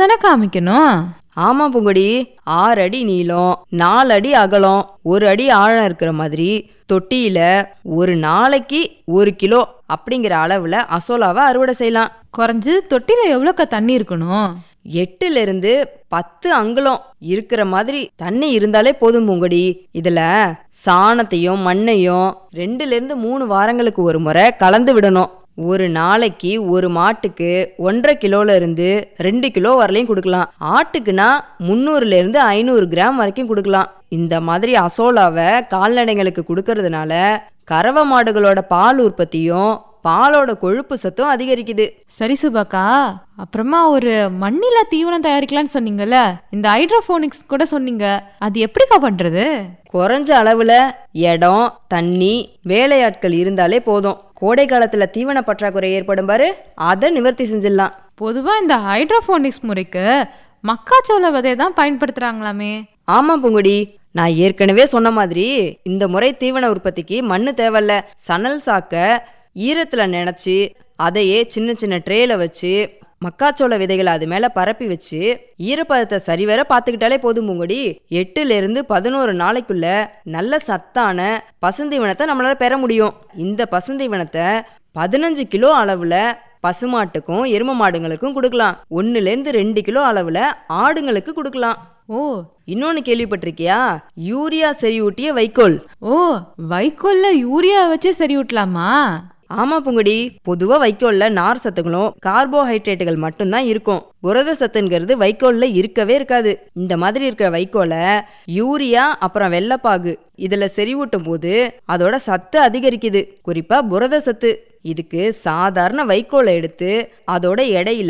தானே காமிக்கணும். ஆமா பூங்கொடி, 6 அடி நீளம், 4 அடி அகலம், 1 அடி ஆழம் இருக்கிற மாதிரி தொட்டியில ஒரு நாளைக்கு 1 கிலோ அப்படிங்கிற அளவுல அசோலாவை அறுவடை செய்யலாம். குறைஞ்சு தொட்டில எவ்வளோக்கா தண்ணி இருக்கணும்? 8லிருந்து 10 அங்குலம் இருக்கிற மாதிரி தண்ணி இருந்தாலே போதும் பூங்கொடி. இதுல சாணத்தையும் மண்ணையும் 2லிருந்து 3 வாரங்களுக்கு ஒரு முறை கலந்து விடணும். ஒரு நாளைக்கு ஒரு மாட்டுக்கு 1.5 கிலோல இருந்து 2 கிலோ வரலையும் கொடுக்கலாம். ஆட்டுக்குன்னா 300லிருந்து 500 கிராம் வரைக்கும் கொடுக்கலாம். இந்த மாதிரி அசோலாவை கால்நடைகளுக்கு கொடுக்கறதுனால கறவை மாடுகளோட பால் உற்பத்தியும் பாலோட கொழுப்பு சத்தும் அதிகரிக்குது. சரி சுபாக்கா, அப்புறமா ஒரு மண்ணில தீவனம் தயாரிக்கலாம்னு சொன்னீங்கல்ல, இந்த ஹைட்ரோபோனிக்ஸ் கூட சொன்னீங்க, அது எப்படிக்கா பண்றது? குறைஞ்ச அளவுல இடம், தண்ணி, வேலையாட்கள் இருந்தாலே போதும். கோடை காலத்துல தீவன பற்றாக்குறை ஏற்படும் பாரு, அதை நிவர்த்தி செஞ்சிடலாம். பொதுவா இந்த ஹைட்ரோபோனிக்ஸ் முறைக்கு மக்காச்சோள விதை தான் பயன்படுத்துறாங்களாமே. ஆமா பூங்குடி, நான் ஏற்கனவே சொன்ன மாதிரி இந்த முறை தீவன உற்பத்திக்கு மண்ணு தேவையில்ல. சணல் சாக்க ஈரத்துல நினைச்சு அதையே சின்ன சின்ன ட்ரேல வச்சு மக்காச்சோள விதைகளை அது மேல பரப்பி வச்சு ஈரப்பதத்தை சரிவர பார்த்துக்கிட்டாலே போதும் பூங்குடி. 8லிருந்து 11 நாளைக்குள்ள நல்ல சத்தான பசுந்தீவனத்தை நம்மளால பெற முடியும். இந்த பசுந்தீவனத்தை 15 கிலோ அளவுல பசுமாட்டுக்கும் எரும மாடுங்களுக்கும் கொடுக்கலாம். 1லிருந்து 2 கிலோ அளவுல ஆடுங்களுக்கு கொடுக்கலாம். ஓ, இன்னொன்னு கேள்விப்பட்டிருக்கியா? யூரியா செறிவூட்டிய வைக்கோல். ஓ, வைக்கோல்ல யூரியா வச்சு சரி ஊட்டலாமா? ஆமா பூங்குடி, பொதுவா வைக்கோல்ல நார் சத்துகளும் கார்போஹைட்ரேட்டுகள் மட்டும்தான் இருக்கும். புரத சத்துங்கிறது வைக்கோல்ல இருக்கவே இருக்காது. இந்த மாதிரி இருக்கிற வைக்கோலை யூரியா அப்புறம் வெள்ளப்பாகு இதுல செறிவூட்டும் போது அதோட சத்து அதிகரிக்குது, குறிப்பா புரத சத்து. இதுக்கு சாதாரண வைக்கோலை எடுத்து அதோட எடையில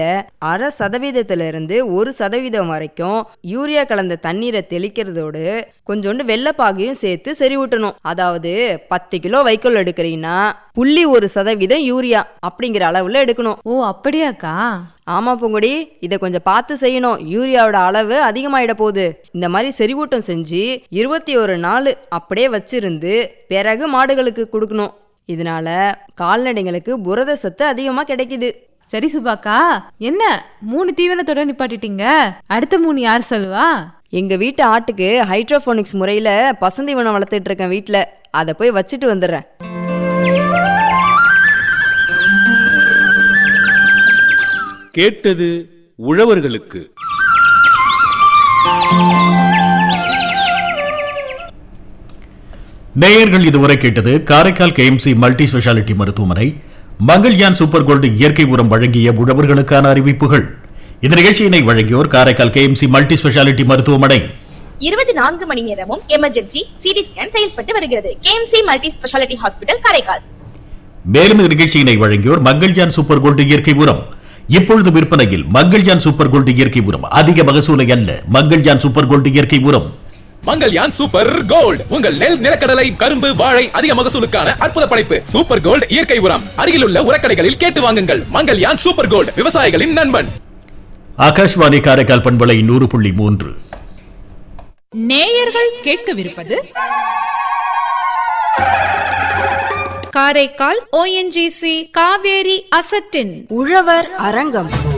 0.5% 1% வரைக்கும் யூரியா கலந்த தண்ணீரை தெளிக்கிறதோடு கொஞ்சோண்டு வெள்ளப்பாகையும் சேர்த்து செறிவூட்டணும். அதாவது 10 கிலோ வைக்கோல் எடுக்கிறீங்கன்னா 0.1% யூரியா அப்படிங்கிற அளவுல எடுக்கணும். ஓ, அப்படியாக்கா? ஆமா பூங்குடி, இதை கொஞ்சம் பார்த்து செய்யணும். யூரியாவோட அளவு அதிகமாயிட போகுது. இந்த மாதிரி செறிவூட்டம் செஞ்சு 21 நாள் அப்படியே வச்சிருந்து பிறகு மாடுகளுக்கு கொடுக்கணும். இதனால கால்நடைகளுக்கு புரத சத்து அதிகமா கிடைக்குது. சரி சுபாக்கா, என்ன 3 தீவனத்தோட நிப்பாட்டிட்டீங்க, அடுத்த 3 யார் சொல்லுவா? எங்க வீட்டு ஆட்டுக்கு ஹைட்ரோபோனிக்ஸ் முறையில பசுந்தீவனம் வளர்த்துட்டு இருக்கேன் வீட்டுல, அதை போய் வச்சுட்டு வந்துடுறேன். கேட்டது உழவர்களுக்கு. நேயர்கள் இதுவரை கேட்டது காரைக்கால் கேஎம்சி மல்டி ஸ்பெஷாலிட்டி மருத்துவமனை மங்கள்யான் சூப்பர் கோல்டு இயற்கை உரம் வழங்கிய உழவர்களுக்கான அறிவிப்புகள். இந்த நிகழ்ச்சியினை வழங்கியோர் காரைக்கால் கேஎம்சி மல்டி ஸ்பெஷாலிட்டி மருத்துவமனை. 24 மணி நேரமும் எமர்ஜென்சி சிடி ஸ்கேன் செயல்பட்டு வருகிறது. KMC multi speciality hospital Karaikal. மேலும் இந்த நிகழ்ச்சியினை வழங்கியோர் மங்கள்யான் சூப்பர் கோல்டு இயற்கை உரம். இப்பொழுது விற்பனையில் மங்கள்யான் சூப்பர் கோல்டு இயற்கை உரம். அதிக மகசூலை அல்ல, மங்கள்யான் சூப்பர் கோல்டு இயற்கை உரம். மங்கள்யான் சூப்பர் கோல்டு உங்கள் நெல், நிலக்கடலை, கரும்பு, வாழை அதிக மகசூலுக்கான அற்புத படைப்பு. சூப்பர் கோல்டு இயற்கை உரம் அருகிலுள்ள உரக்கடைகளில் கேட்டு வாங்குங்கள். மங்கள்யான் சூப்பர் கோல்டு, விவசாயிகளின் நண்பன். ஆகாஷ்வாணி காரைக்கால் பண்பலை 100.3. நேயர்கள் கேட்கவிருப்பது காரைக்கால் ONGC காவேரி அசட்டின் உழவர் அரங்கம்.